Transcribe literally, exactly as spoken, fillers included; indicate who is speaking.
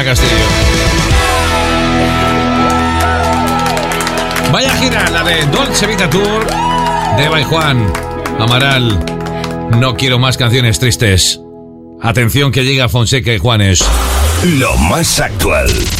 Speaker 1: Castillo. Vaya gira, la de Dolce Vita Tour de Eva y Juan. Amaral, no quiero más canciones tristes. Atención que llega Fonseca y Juanes.
Speaker 2: Lo más actual.